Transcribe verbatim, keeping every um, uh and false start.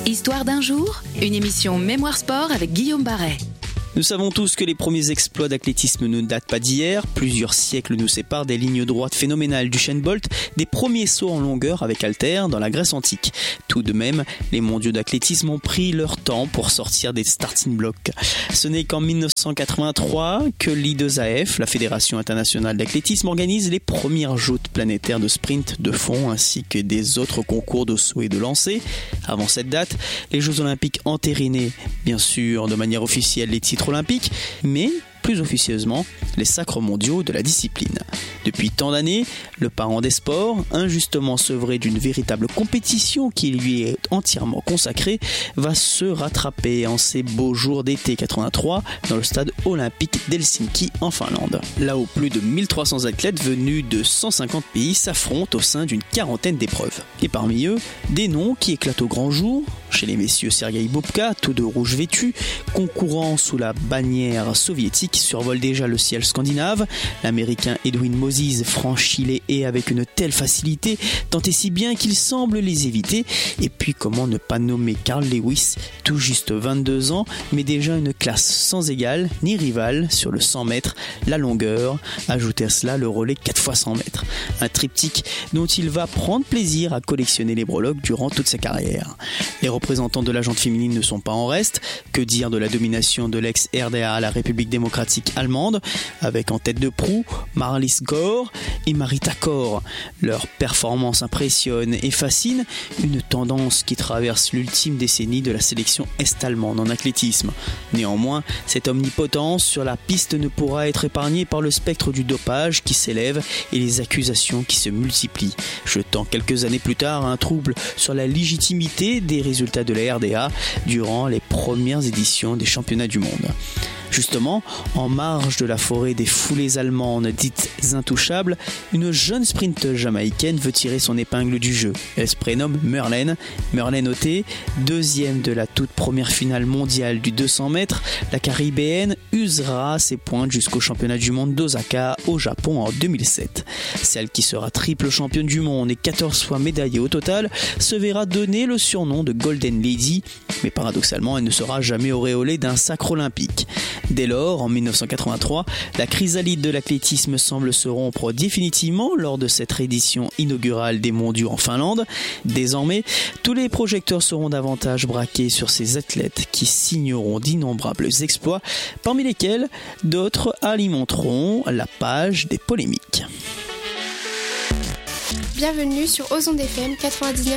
Histoire d'un jour, une émission Mémoire Sport avec Guillaume Barret. Nous savons tous que les premiers exploits d'athlétisme ne datent pas d'hier. Plusieurs siècles nous séparent des lignes droites phénoménales d'Usain Bolt, des premiers sauts en longueur avec haltères dans la Grèce antique. Tout de même, les mondiaux d'athlétisme ont pris leur temps pour sortir des starting blocks. Ce n'est qu'en dix-neuf cent quatre-vingt-trois que l'I deux A F, la Fédération internationale d'athlétisme, organise les premières joutes planétaires de sprint de fond ainsi que des autres concours de saut et de lancer. Avant cette date, les Jeux Olympiques entérinaient, bien sûr, de manière officielle les titres olympiques, mais plus officieusement les sacres mondiaux de la discipline. Depuis tant d'années, le parent des sports, injustement sevré d'une véritable compétition qui lui est entièrement consacrée, va se rattraper en ces beaux jours d'été quatre-vingt-trois dans le stade olympique d'Helsinki en Finlande. Là où plus de mille trois cents athlètes venus de cent cinquante pays s'affrontent au sein d'une quarantaine d'épreuves. Et parmi eux, des noms qui éclatent au grand jour. Chez les messieurs Sergei Bubka, tous de rouge vêtus, concourant sous la bannière soviétique, survole déjà le ciel scandinave. L'américain Edwin Moses franchit les haies avec une telle facilité, tant et si bien qu'il semble les éviter. Et puis comment ne pas nommer Carl Lewis, tout juste vingt-deux ans, mais déjà une classe sans égale ni rivale sur le cent mètres, la longueur, ajoutez à cela le relais quatre fois cent mètres. Un triptyque dont il va prendre plaisir à collectionner les breloques durant toute sa carrière. Les représentants de la jante féminine ne sont pas en reste. Que dire de la domination de l'ex-R D A, la République démocratique allemande, avec en tête de proue Marlies Gore et Marita Kor. Leur performance impressionne et fascine, une tendance qui traverse l'ultime décennie de la sélection est-allemande en athlétisme. Néanmoins, cette omnipotence sur la piste ne pourra être épargnée par le spectre du dopage qui s'élève et les accusations qui se multiplient, jetant quelques années plus tard un trouble sur la légitimité des résultats de la R D A durant les premières éditions des championnats du monde. Justement, en marge de la forêt des foulées allemandes dites intouchables, une jeune sprinteuse jamaïcaine veut tirer son épingle du jeu. Elle se prénomme Merlene. Merlene Ottey, deuxième de la toute première finale mondiale du deux cents mètres, la caribéenne usera ses pointes jusqu'au championnat du monde d'Osaka au Japon en deux mille sept. Celle qui sera triple championne du monde et quatorze fois médaillée au total se verra donner le surnom de Golden Lady, mais paradoxalement elle ne sera jamais auréolée d'un sacre olympique. Dès lors, en dix-neuf cent quatre-vingt-trois, la chrysalide de l'athlétisme semble se rompre définitivement lors de cette édition inaugurale des mondiaux en Finlande. Désormais, tous les projecteurs seront davantage braqués sur ces athlètes qui signeront d'innombrables exploits, parmi lesquels d'autres alimenteront la page des polémiques. Bienvenue sur Ozon F M quatre-vingt-dix-neuf.